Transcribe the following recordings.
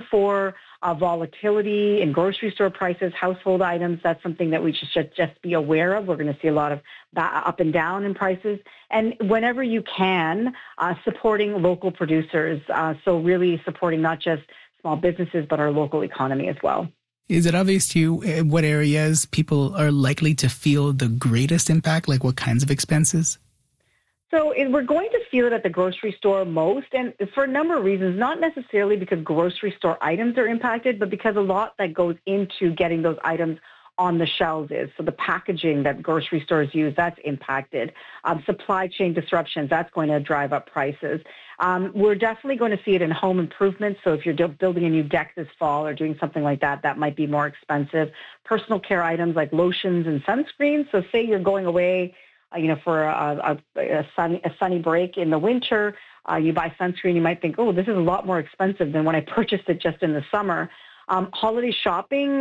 for volatility in grocery store prices, household items, that's something that we should just be aware of. We're going to see a lot of up and down in prices. And whenever you can, supporting local producers. So really supporting not just small businesses, but our local economy as well. Is it obvious to you what areas people are likely to feel the greatest impact, like what kinds of expenses? So we're going to feel it at the grocery store most, and for a number of reasons, not necessarily because grocery store items are impacted, but because a lot that goes into getting those items on the shelves is. So the packaging that grocery stores use, that's impacted. Supply chain disruptions, that's going to drive up prices. We're definitely going to see it in home improvements. So if you're building a new deck this fall or doing something like that, that might be more expensive. Personal care items like lotions and sunscreens. So say you're going away, for a sunny break in the winter, you buy sunscreen, you might think, oh, this is a lot more expensive than when I purchased it just in the summer. Holiday shopping,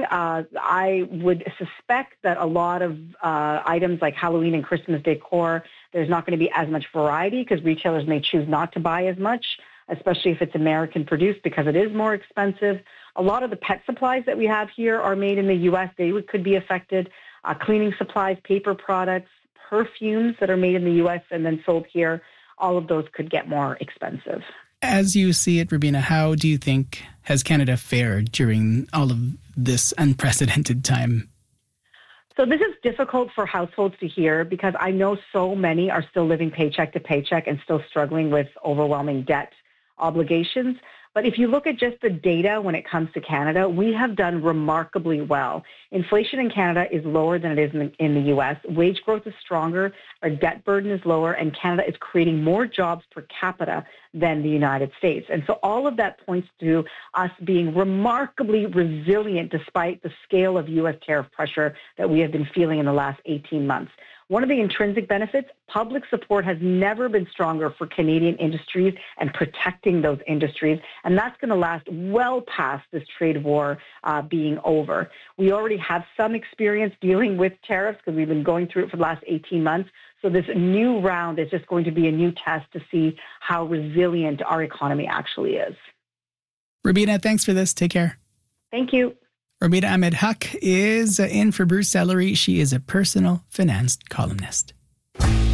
I would suspect that a lot of items like Halloween and Christmas decor, there's not going to be as much variety because retailers may choose not to buy as much, especially if it's American produced because it is more expensive. A lot of the pet supplies that we have here are made in the U.S. They could be affected. Cleaning supplies, paper products, perfumes that are made in the U.S. and then sold here, all of those could get more expensive. As you see it, Rubina, how do you think has Canada fared during all of this unprecedented time? So this is difficult for households to hear because I know so many are still living paycheck to paycheck and still struggling with overwhelming debt obligations. But if you look at just the data when it comes to Canada, we have done remarkably well. Inflation in Canada is lower than it is in the U.S. Wage growth is stronger, our debt burden is lower, and Canada is creating more jobs per capita than the United States. And so all of that points to us being remarkably resilient despite the scale of U.S. tariff pressure that we have been feeling in the last 18 months. One of the intrinsic benefits, public support has never been stronger for Canadian industries and protecting those industries. And that's going to last well past this trade war being over. We already have some experience dealing with tariffs because we've been going through it for the last 18 months. So this new round is just going to be a new test to see how resilient our economy actually is. Rubina, thanks for this. Take care. Thank you. Rubina Ahmed-Haq is in for Bruce Sellery. She is a personal finance columnist.